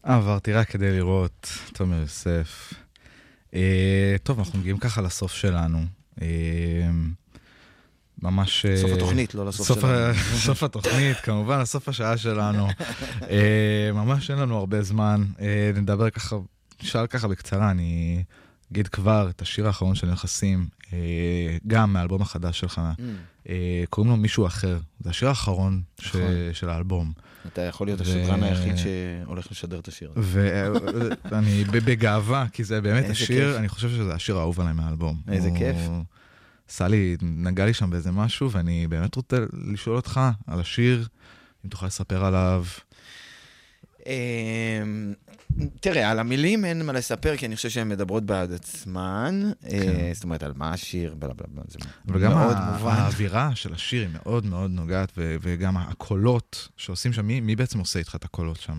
עברתי רק כדי לראות תומר יוסף. טוב, אנחנו מגיעים ככה לסוף שלנו. ממש... סוף התוכנית, לא לסוף שלנו. סוף התוכנית, כמובן, לסוף השעה שלנו. ממש אין לנו הרבה זמן. נדבר ככה, נשאל ככה בקצרה, אני אגיד כבר את השיר האחרון של נכסים, גם מהאלבום החדש שלך. קוראים לו מישהו אחר. זה השיר האחרון של האלבום. אתה יכול להיות השדרן היחיד שהולך לשדר את השיר הזה. ואני בגאווה, כי זה באמת השיר, אני חושב שזה השיר האהוב עליי מהאלבום. איזה כיף. סלי, נגע לי שם באיזה משהו, ואני באמת רוצה לשאול אותך על השיר, אם תוכל לספר עליו. תראה, על המילים אין מה לספר, כי אני חושב שהן מדברות בעד עצמן. זאת אומרת, על מה השיר, זה מאוד מובן. האווירה של השיר היא מאוד מאוד נוגעת, וגם הקולות שעושים שם, מי בעצם עושה איתך את הקולות שם?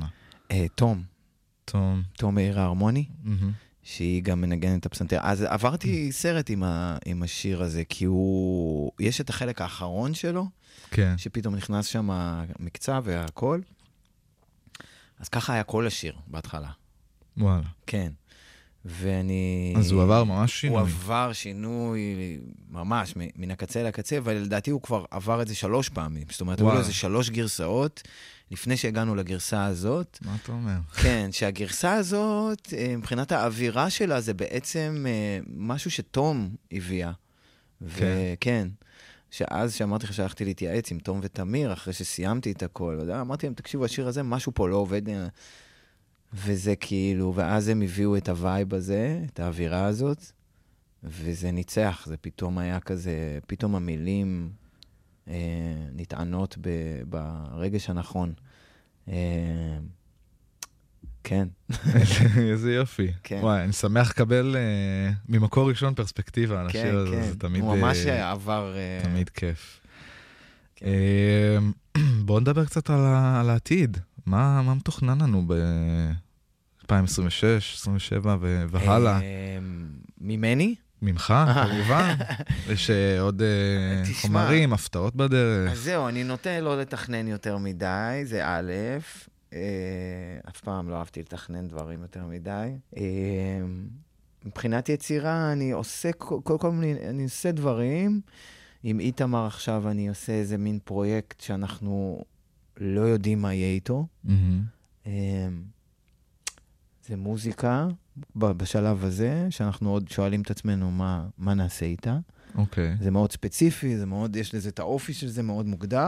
תום מאיר ההרמוני, שהיא גם מנגנת את הפסנתר. אז עברתי סרט עם השיר הזה, כי יש את החלק האחרון שלו, שפתאום נכנס שם המקצב והקול. אז ככה היה כל השיר בהתחלה. וואלה. כן. אז הוא עבר ממש שינוי. הוא עבר שינוי ממש מן הקצה לקצה, אבל לדעתי הוא כבר עבר את זה 3 פעמים. זאת אומרת, היו לו איזה 3 גרסאות, לפני שהגענו לגרסה הזאת. מה אתה אומר? כן, שהגרסה הזאת, מבחינת האווירה שלה, זה בעצם משהו שתום הביאה. וכן. שאז שאמרתי לך שהלכתי להתייעץ עם תום ותמיר, אחרי שסיימתי את הכל, אמרתי להם, תקשיבו, השיר הזה, משהו פה לא עובד, וזה כאילו, ואז הם הביאו את הווייב הזה, את האווירה הזאת, וזה ניצח, זה פתאום היה כזה, פתאום המילים נטענות ברגש הנכון. כן. איזה יופי. וואי, אני שמח לקבל ממקור ראשון פרספקטיבה על השיר הזה. זה תמיד... הוא ממש עבר... תמיד כיף. בואו נדבר קצת על העתיד. מה מתוכנן לנו ב-2026, 2027 והלאה? ממני? ממך, כמובן. יש עוד חומרים, הפתעות בדרך. אז זהו, אני נוטה לא לתכנן יותר מדי, זה א', אף פעם לא אהבתי לתכנן דברים יותר מדי. מבחינת יצירה, אני עושה אני עושה דברים. עם איתמר עכשיו אני עושה איזה מין פרויקט שאנחנו לא יודעים מה יהיה איתו. זה מוזיקה בשלב הזה, שאנחנו עוד שואלים את עצמנו מה נעשה איתה. אוקיי. זה מאוד ספציפי, יש לזה את האופי של זה מאוד מוגדר.